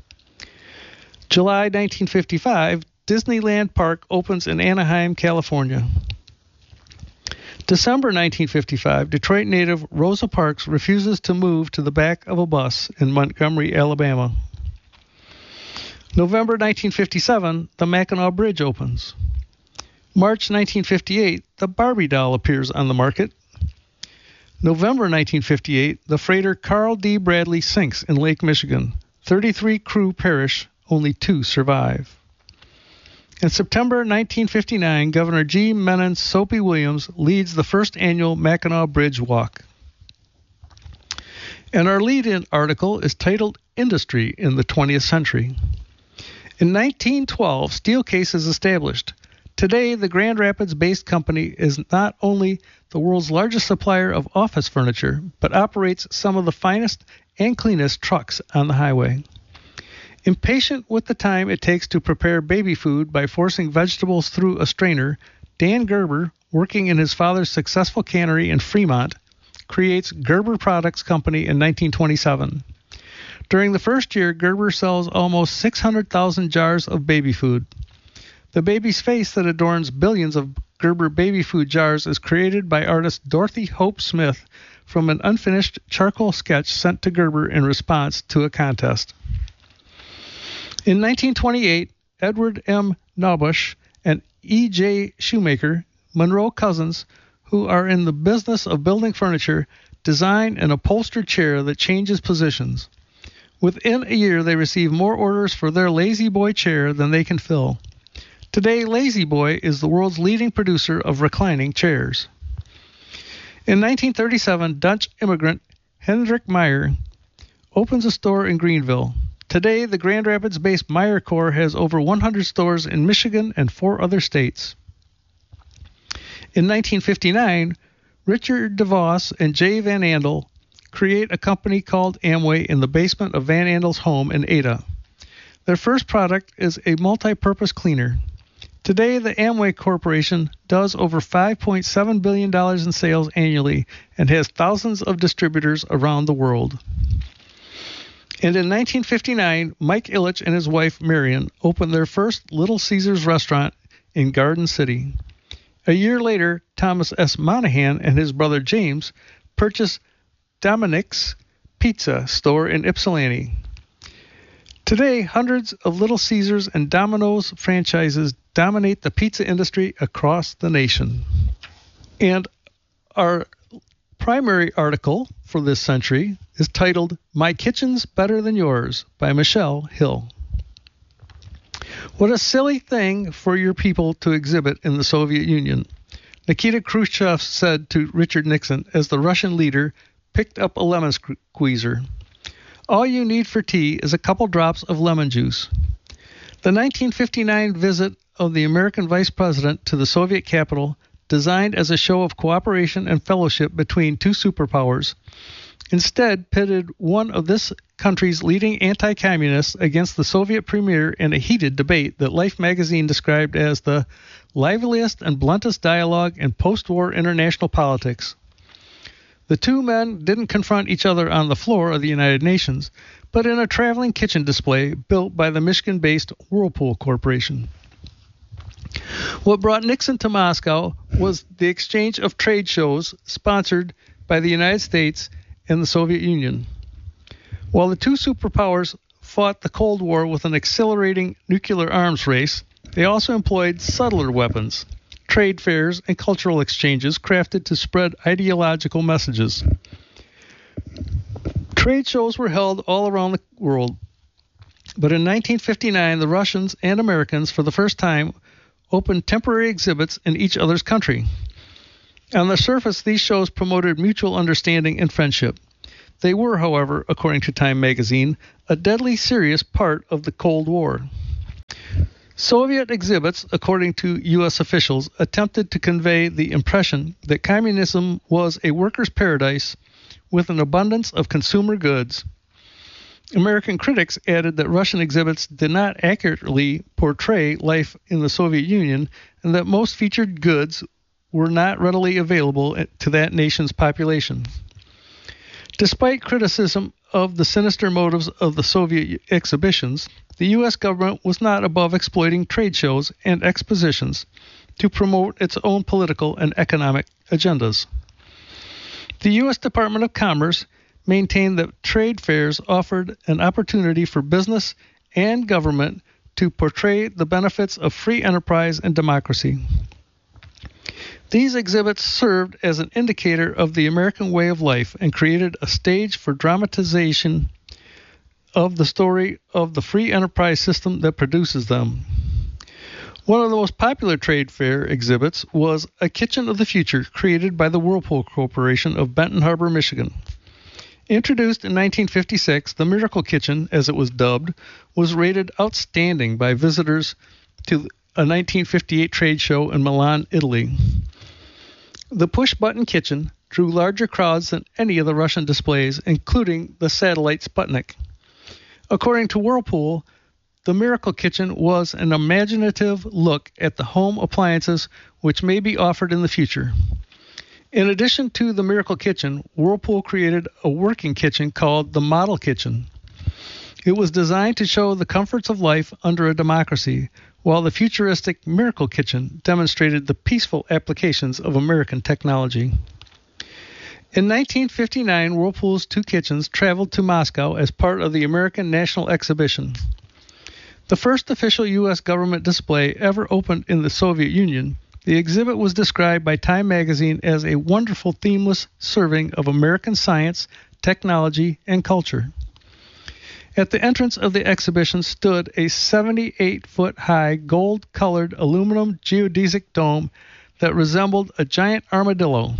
July nineteen fifty-five, Disneyland Park opens in Anaheim, California. December nineteen fifty-five, Detroit native Rosa Parks refuses to move to the back of a bus in Montgomery, Alabama. November nineteen fifty-seven, the Mackinac Bridge opens. March nineteen fifty-eight, the Barbie doll appears on the market. November nineteen fifty-eight, the freighter Carl D. Bradley sinks in Lake Michigan. thirty-three crew perish, only two survive. In September nineteen fifty-nine, Governor G. Menon Soapy Williams leads the first annual Mackinac Bridge Walk. And our lead-in article is titled Industry in the twentieth Century. In nineteen twelve, Steelcase is established. Today, the Grand Rapids-based company is not only the world's largest supplier of office furniture, but operates some of the finest and cleanest trucks on the highway. Impatient with the time it takes to prepare baby food by forcing vegetables through a strainer, Dan Gerber, working in his father's successful cannery in Fremont, creates Gerber Products Company in nineteen twenty-seven. During the first year, Gerber sells almost six hundred thousand jars of baby food. The baby's face that adorns billions of Gerber baby food jars is created by artist Dorothy Hope Smith from an unfinished charcoal sketch sent to Gerber in response to a contest. In nineteen twenty-eight, Edward M. Naubush and E J. Shoemaker, Monroe cousins, who are in the business of building furniture, design an upholstered chair that changes positions. Within a year, they receive more orders for their Lazy Boy chair than they can fill. Today, Lazy Boy is the world's leading producer of reclining chairs. In nineteen thirty-seven, Dutch immigrant Hendrik Meyer opens a store in Greenville. Today, the Grand Rapids-based Meyer Corps has over one hundred stores in Michigan and four other states. In nineteen fifty-nine, Richard DeVos and Jay Van Andel create a company called Amway in the basement of Van Andel's home in Ada. Their first product is a multi-purpose cleaner. Today, the Amway Corporation does over five point seven billion dollars in sales annually and has thousands of distributors around the world. And in nineteen fifty-nine, Mike Ilitch and his wife Marion opened their first Little Caesars restaurant in Garden City. A year later, Thomas S. Monahan and his brother James purchased Dominic's Pizza store in Ypsilanti. Today, hundreds of Little Caesars and Domino's franchises dominate the pizza industry across the nation. And our primary article for this century is titled My Kitchen's Better Than Yours by Michelle Hill. What a silly thing for your people to exhibit in the Soviet Union, Nikita Khrushchev said to Richard Nixon as the Russian leader picked up a lemon squeezer. All you need for tea is a couple drops of lemon juice. The nineteen fifty-nine visit of the American vice president to the Soviet capital, designed as a show of cooperation and fellowship between two superpowers, instead pitted one of this country's leading anti-communists against the Soviet premier in a heated debate that Life magazine described as the liveliest and bluntest dialogue in post-war international politics. The two men didn't confront each other on the floor of the United Nations, but in a traveling kitchen display built by the Michigan-based Whirlpool Corporation. What brought Nixon to Moscow was the exchange of trade shows sponsored by the United States and the Soviet Union. While the two superpowers fought the Cold War with an accelerating nuclear arms race, they also employed subtler weapons, trade fairs, and cultural exchanges crafted to spread ideological messages. Trade shows were held all around the world. But in nineteen fifty-nine, the Russians and Americans, for the first time, opened temporary exhibits in each other's country. On the surface, these shows promoted mutual understanding and friendship. They were, however, according to Time magazine, a deadly serious part of the Cold War. Soviet exhibits, according to U S officials, attempted to convey the impression that communism was a worker's paradise with an abundance of consumer goods. American critics added that Russian exhibits did not accurately portray life in the Soviet Union and that most featured goods were not readily available to that nation's population. Despite criticism of the sinister motives of the Soviet exhibitions, the U S government was not above exploiting trade shows and expositions to promote its own political and economic agendas. The U S Department of Commerce maintained that trade fairs offered an opportunity for business and government to portray the benefits of free enterprise and democracy. These exhibits served as an indicator of the American way of life and created a stage for dramatization of the story of the free enterprise system that produces them. One of the most popular trade fair exhibits was a Kitchen of the Future created by the Whirlpool Corporation of Benton Harbor, Michigan. Introduced in nineteen fifty-six, the Miracle Kitchen, as it was dubbed, was rated outstanding by visitors to a nineteen fifty-eight trade show in Milan, Italy. The push-button kitchen drew larger crowds than any of the Russian displays, including the satellite Sputnik. According to Whirlpool, the Miracle Kitchen was an imaginative look at the home appliances which may be offered in the future. In addition to the Miracle Kitchen, Whirlpool created a working kitchen called the Model Kitchen. It was designed to show the comforts of life under a democracy, while the futuristic Miracle Kitchen demonstrated the peaceful applications of American technology. In nineteen fifty-nine, Whirlpool's two kitchens traveled to Moscow as part of the American National Exhibition. The first official U S government display ever opened in the Soviet Union, the exhibit was described by Time magazine as a wonderful themeless serving of American science, technology, and culture. At the entrance of the exhibition stood a seventy-eight foot high gold-colored aluminum geodesic dome that resembled a giant armadillo.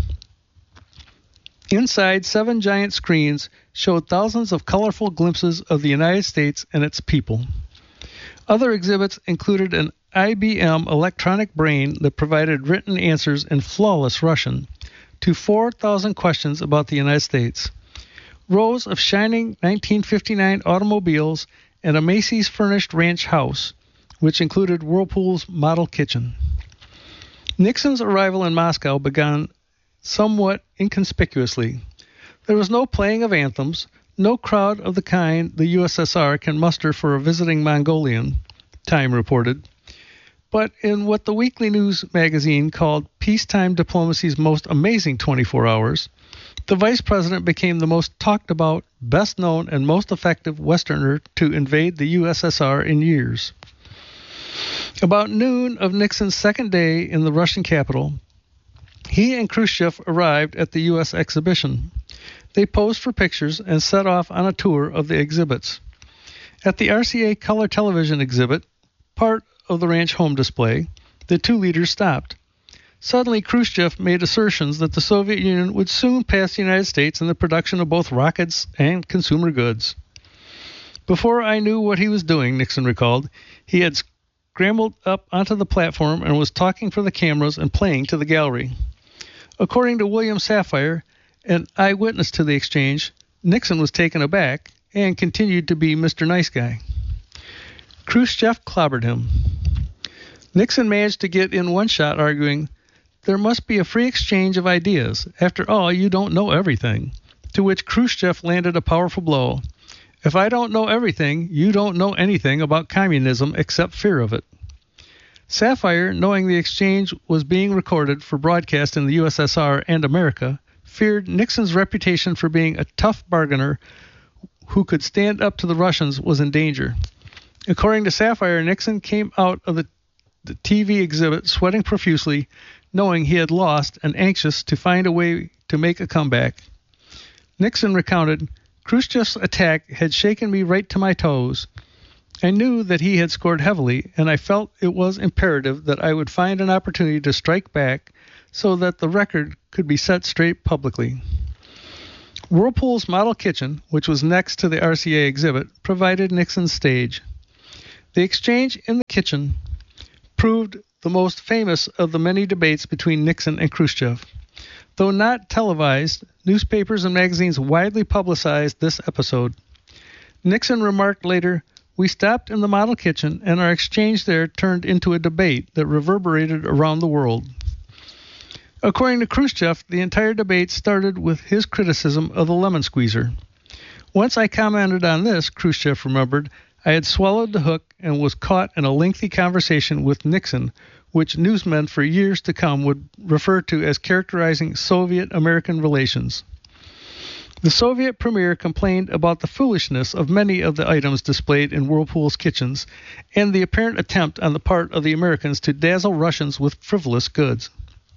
Inside, seven giant screens showed thousands of colorful glimpses of the United States and its people. Other exhibits included an I B M electronic brain that provided written answers in flawless Russian to four thousand questions about the United States. Rows of shining nineteen fifty-nine automobiles, and a Macy's furnished ranch house, which included Whirlpool's model kitchen. Nixon's arrival in Moscow began somewhat inconspicuously. There was no playing of anthems, no crowd of the kind the U S S R can muster for a visiting Mongolian, Time reported. But in what the Weekly News magazine called Peacetime Diplomacy's Most Amazing twenty-four hours, the vice president became the most talked about, best known, and most effective Westerner to invade the U S S R in years. About noon of Nixon's second day in the Russian capital, he and Khrushchev arrived at the U S exhibition. They posed for pictures and set off on a tour of the exhibits. At the R C A color television exhibit, part of the ranch home display, the two leaders stopped. Suddenly, Khrushchev made assertions that the Soviet Union would soon pass the United States in the production of both rockets and consumer goods. Before I knew what he was doing, Nixon recalled, he had scrambled up onto the platform and was talking for the cameras and playing to the gallery. According to William Safire, an eyewitness to the exchange, Nixon was taken aback and continued to be Mister Nice Guy. Khrushchev clobbered him. Nixon managed to get in one shot, arguing, "There must be a free exchange of ideas. After all, you don't know everything." To which Khrushchev landed a powerful blow. "If I don't know everything, you don't know anything about communism except fear of it." Safire, knowing the exchange was being recorded for broadcast in the U S S R and America, feared Nixon's reputation for being a tough bargainer who could stand up to the Russians was in danger. According to Safire, Nixon came out of the, the T V exhibit sweating profusely, knowing he had lost and anxious to find a way to make a comeback. Nixon recounted, "Khrushchev's attack had shaken me right to my toes. I knew that he had scored heavily, and I felt it was imperative that I would find an opportunity to strike back so that the record could be set straight publicly. Whirlpool's model kitchen, which was next to the R C A exhibit, provided Nixon's stage. The exchange in the kitchen proved the most famous of the many debates between Nixon and Khrushchev. Though not televised, newspapers and magazines widely publicized this episode. Nixon remarked later, "We stopped in the model kitchen, and our exchange there turned into a debate that reverberated around the world." According to Khrushchev, the entire debate started with his criticism of the lemon squeezer. Once I commented on this, Khrushchev remembered, I had swallowed the hook and was caught in a lengthy conversation with Nixon, which newsmen for years to come would refer to as characterizing Soviet-American relations. The Soviet premier complained about the foolishness of many of the items displayed in Whirlpool's kitchens and the apparent attempt on the part of the Americans to dazzle Russians with frivolous goods.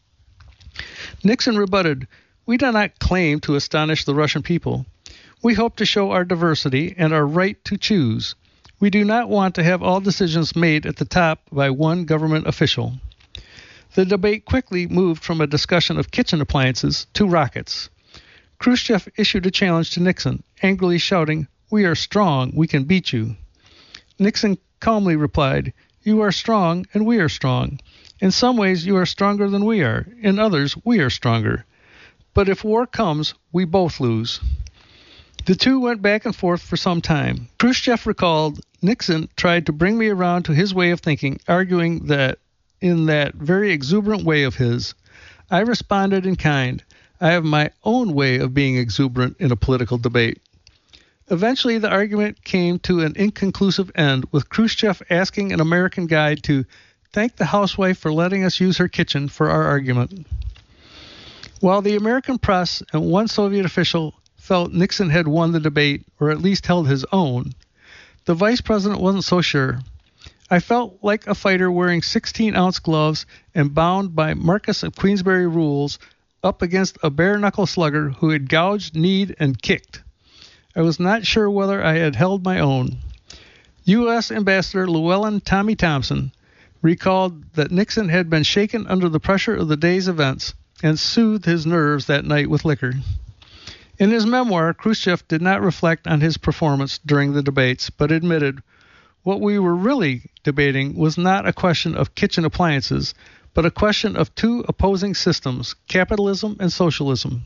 Nixon rebutted, "We do not claim to astonish the Russian people. We hope to show our diversity and our right to choose. We do not want to have all decisions made at the top by one government official." The debate quickly moved from a discussion of kitchen appliances to rockets. Khrushchev issued a challenge to Nixon, angrily shouting, "We are strong, we can beat you." Nixon calmly replied, "You are strong and we are strong. In some ways you are stronger than we are. In others, we are stronger. But if war comes, we both lose." The two went back and forth for some time. Khrushchev recalled, "Nixon tried to bring me around to his way of thinking, arguing that in that very exuberant way of his. I responded in kind. I have my own way of being exuberant in a political debate." Eventually, the argument came to an inconclusive end, with Khrushchev asking an American guide to thank the housewife for letting us use her kitchen for our argument. While the American press and one Soviet official felt Nixon had won the debate, or at least held his own, the vice president wasn't so sure. "I felt like a fighter wearing sixteen-ounce gloves and bound by Marquess of Queensberry rules up against a bare-knuckle slugger who had gouged, kneed, and kicked. I was not sure whether I had held my own." U S Ambassador Llewellyn Tommy Thompson recalled that Nixon had been shaken under the pressure of the day's events and soothed his nerves that night with liquor. In his memoir, Khrushchev did not reflect on his performance during the debates, but admitted, "What we were really debating was not a question of kitchen appliances, but a question of two opposing systems, capitalism and socialism."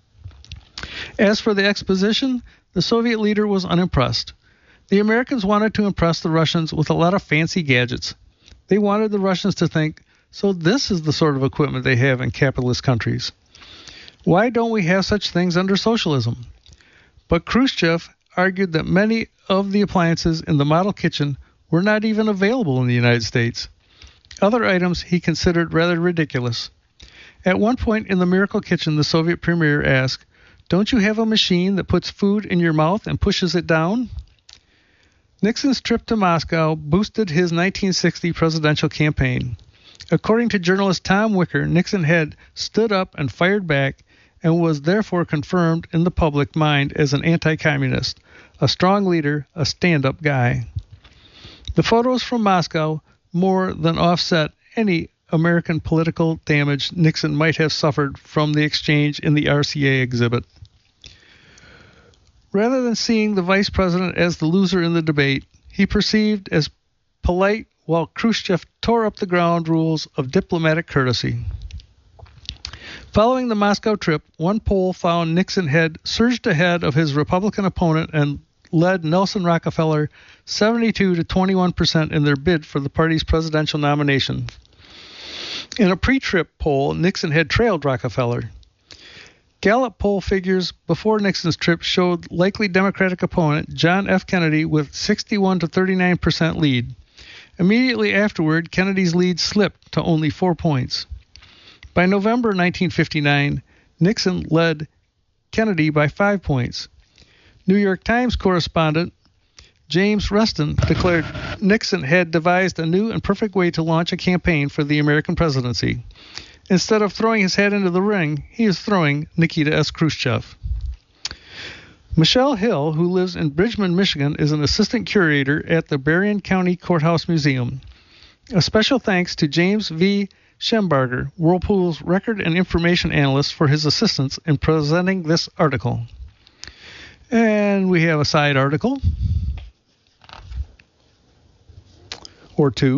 As for the exposition, the Soviet leader was unimpressed. The Americans wanted to impress the Russians with a lot of fancy gadgets. They wanted the Russians to think, so this is the sort of equipment they have in capitalist countries. Why don't we have such things under socialism? But Khrushchev argued that many of the appliances in the model kitchen were not even available in the United States. Other items he considered rather ridiculous. At one point in the Miracle Kitchen, the Soviet premier asked, "Don't you have a machine that puts food in your mouth and pushes it down?" Nixon's trip to Moscow boosted his nineteen sixty presidential campaign. According to journalist Tom Wicker, Nixon had stood up and fired back and was therefore confirmed in the public mind as an anti-communist, a strong leader, a stand-up guy. The photos from Moscow more than offset any American political damage Nixon might have suffered from the exchange in the R C A exhibit. Rather than seeing the vice president as the loser in the debate, he perceived as polite while Khrushchev tore up the ground rules of diplomatic courtesy. Following the Moscow trip, one poll found Nixon had surged ahead of his Republican opponent and led Nelson Rockefeller seventy-two to twenty-one percent in their bid for the party's presidential nomination. In a pre-trip poll, Nixon had trailed Rockefeller. Gallup poll figures before Nixon's trip showed likely Democratic opponent John F. Kennedy with sixty-one to thirty-nine percent lead. Immediately afterward, Kennedy's lead slipped to only four points. By November nineteen fifty-nine, Nixon led Kennedy by five points. New York Times correspondent James Reston declared Nixon had devised a new and perfect way to launch a campaign for the American presidency. Instead of throwing his hat into the ring, he is throwing Nikita S. Khrushchev. Michelle Hill, who lives in Bridgman, Michigan, is an assistant curator at the Berrien County Courthouse Museum. A special thanks to James V. Schembarger, Whirlpool's record and information analyst, for his assistance in presenting this article. And we have a side article or two.